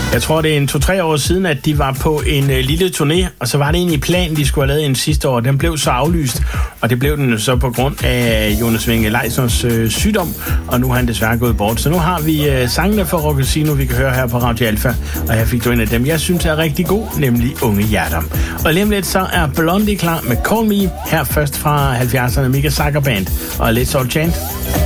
Jeg tror, det er 2-3 år siden, at de var på en lille turné, og så var det egentlig planen, de skulle have lavet en sidste år. Den blev så aflyst, og det blev den så på grund af Jonas Winge Leisners sygdom, og nu har han desværre gået bort. Så nu har vi sangene for Rock Casino, vi kan høre her på Radio Alpha, og her fik du en af dem, jeg synes er rigtig god, nemlig Unge Hjerter. Og lige om lidt, så er Blondie klar med Call Me, her først fra 70'erne, Mika Sacker Band og Let's All Chant.